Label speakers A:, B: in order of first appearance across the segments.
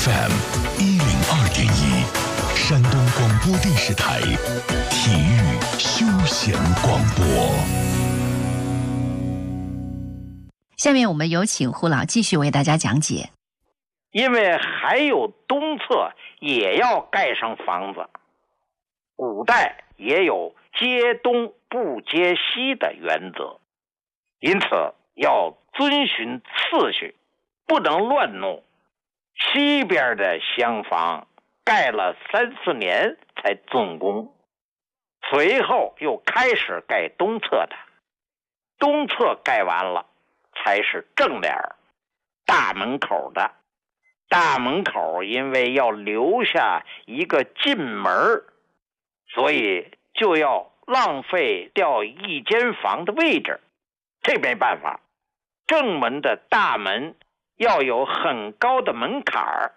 A: FM102.1，山东广播电视台体育休闲广播。
B: 下面我们有请胡老继续为大家讲解。
C: 因为还有东侧也要盖上房子，古代也有接东不接西的原则，因此要遵循次序，不能乱弄。西边的厢房盖了3-4年才竣工，随后又开始盖东侧的，东侧盖完了才是正脸大门口的。大门口因为要留下一个进门，所以就要浪费掉一间房的位置，这没办法。正门的大门要有很高的门槛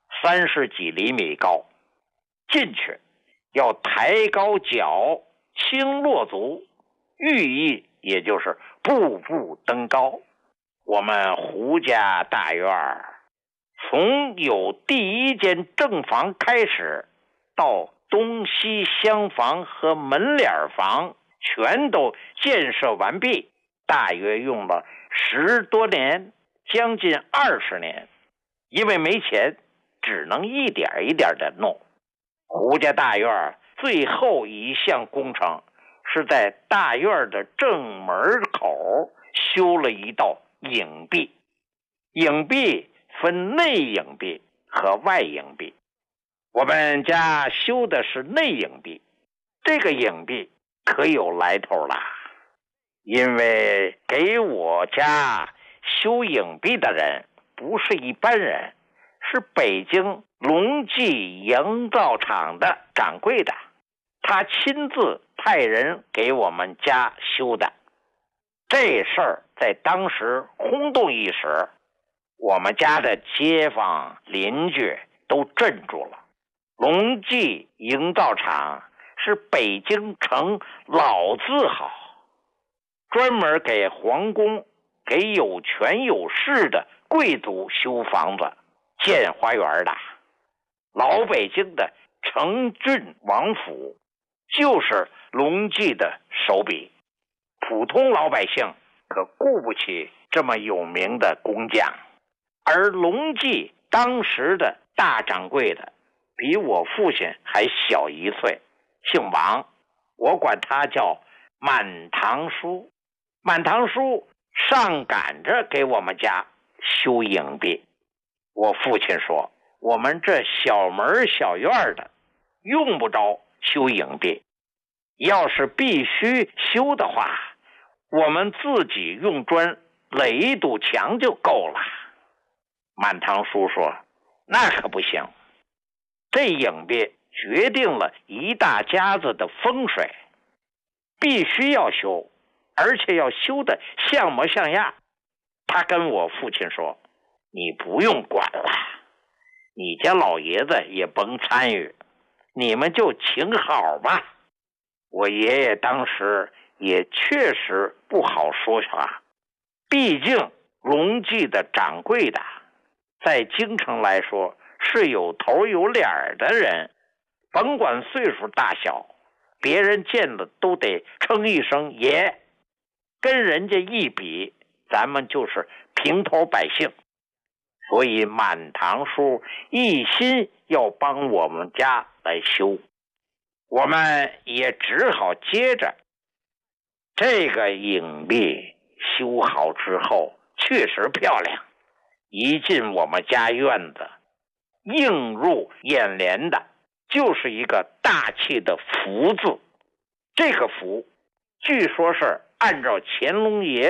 C: ，30几厘米高，进去要抬高脚，轻落足，寓意也就是步步登高。我们胡家大院从有第一间正房开始，到东西厢房和门脸房全都建设完毕，大约用了10多年，将近20年。因为没钱，只能一点一点的弄。胡家大院最后一项工程是在大院的正门口修了一道影壁，影壁分内影壁和外影壁。我们家修的是内影壁，这个影壁可有来头啦。因为给我家修影壁的人不是一般人，是北京隆记营造厂的掌柜的，他亲自派人给我们家修的。这事儿在当时轰动一时，我们家的街坊邻居都镇住了。隆记营造厂是北京城老字号，专门给皇宫、给有权有势的贵族修房子、建花园的。老北京的承郡王府就是隆记的手笔，普通老百姓可顾不起这么有名的工匠。而隆记当时的大掌柜的比我父亲还小1岁，姓王，我管他叫满堂叔。满堂叔上赶着给我们家修影壁。我父亲说，我们这小门小院的用不着修影壁，要是必须修的话，我们自己用砖垒一堵墙就够了。满堂叔说，那可不行，这影壁决定了一大家子的风水，必须要修，而且要修的像模像样。他跟我父亲说，你不用管了，你家老爷子也甭参与，你们就请好吧。我爷爷当时也确实不好说啥，毕竟隆记的掌柜的在京城来说是有头有脸的人，甭管岁数大小，别人见了都得称一声爷，跟人家一比，咱们就是平头百姓。所以满堂叔一心要帮我们家来修，我们也只好接着。这个影壁修好之后确实漂亮，一进我们家院子，映入眼帘的就是一个大气的福字。这个福据说是按照乾隆爷